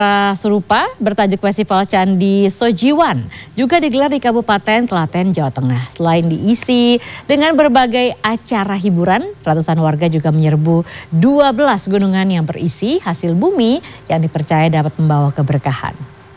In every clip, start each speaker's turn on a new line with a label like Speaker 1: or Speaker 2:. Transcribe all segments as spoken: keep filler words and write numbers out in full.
Speaker 1: Serupa bertajuk Festival Candi Sojiwan juga digelar di Kabupaten Klaten, Jawa Tengah. Selain diisi dengan berbagai acara hiburan, ratusan warga juga menyerbu dua belas gunungan yang berisi hasil bumi yang dipercaya dapat membawa keberkahan.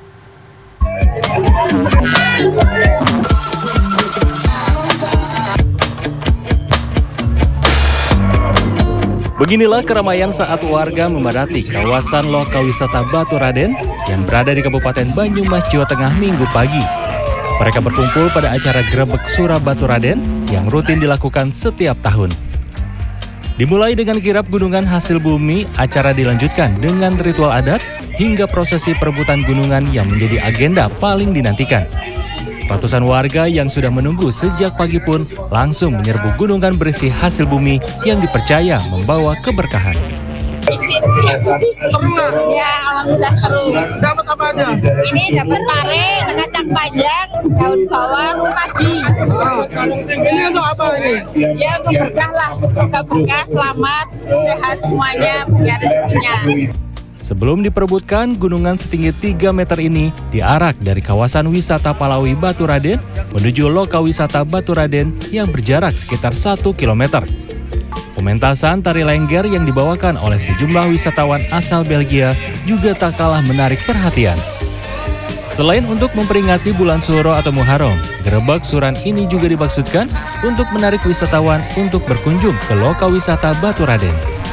Speaker 2: Beginilah keramaian saat warga memadati kawasan Lokawisata Baturaden yang berada di Kabupaten Banyumas, Jawa Tengah Minggu pagi. Mereka berkumpul pada acara Grebek Sura Baturaden yang rutin dilakukan setiap tahun. Dimulai dengan kirap gunungan hasil bumi, acara dilanjutkan dengan ritual adat hingga prosesi perebutan gunungan yang menjadi agenda paling dinantikan. Ratusan warga yang sudah menunggu sejak pagi pun langsung menyerbu gunungan berisi hasil bumi yang dipercaya membawa keberkahan.
Speaker 3: Seru nggak?
Speaker 4: Ya, alhamdulillah seru.
Speaker 3: Dapat apa aja?
Speaker 4: Ini dapat pare, kacang panjang, daun bawang, padi.
Speaker 3: Ah, ini untuk apa ini?
Speaker 4: Ya untuk berkah lah, semoga berkah, selamat, sehat semuanya, biar rezekinya.
Speaker 2: Sebelum diperebutkan, gunungan setinggi tiga meter ini diarak dari kawasan wisata Palawi Baturaden menuju Lokawisata Baturaden yang berjarak sekitar satu kilometer. Pementasan tari lengger yang dibawakan oleh sejumlah wisatawan asal Belgia juga tak kalah menarik perhatian. Selain untuk memperingati bulan Suro atau Muharram, Grebek Suran ini juga dimaksudkan untuk menarik wisatawan untuk berkunjung ke Lokawisata Baturaden.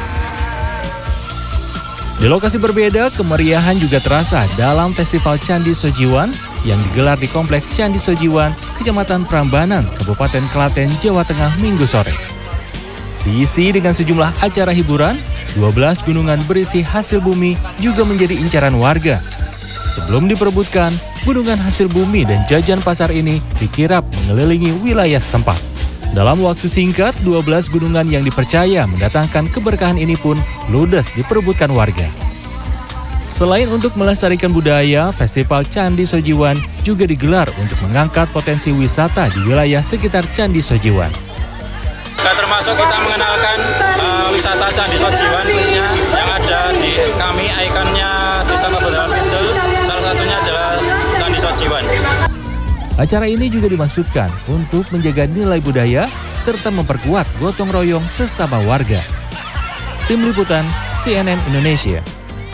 Speaker 2: Di lokasi berbeda, kemeriahan juga terasa dalam Festival Candi Sojiwan yang digelar di Kompleks Candi Sojiwan, Kecamatan Prambanan, Kabupaten Klaten, Jawa Tengah Minggu sore. Diisi dengan sejumlah acara hiburan, dua belas gunungan berisi hasil bumi juga menjadi incaran warga. Sebelum diperebutkan, gunungan hasil bumi dan jajan pasar ini dikirap mengelilingi wilayah setempat. Dalam waktu singkat, dua belas gunungan yang dipercaya mendatangkan keberkahan ini pun ludes diperebutkan warga. Selain untuk melestarikan budaya, Festival Candi Sojiwan juga digelar untuk mengangkat potensi wisata di wilayah sekitar Candi Sojiwan.
Speaker 5: Nah, termasuk kita mengenalkan uh, wisata Candi Sojiwan khususnya yang ada di kami, ikonnya Desa Kebonjeruk Kidul, salah satunya adalah Candi Sojiwan.
Speaker 2: Acara ini juga dimaksudkan untuk menjaga nilai budaya serta memperkuat gotong royong sesama warga. Tim Liputan C N N Indonesia.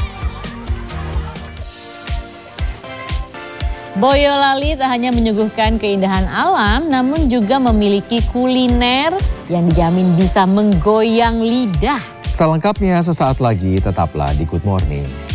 Speaker 1: Boyolali tak hanya menyuguhkan keindahan alam, namun juga memiliki kuliner yang dijamin bisa menggoyang lidah.
Speaker 6: Selengkapnya sesaat lagi, tetaplah di Good Morning.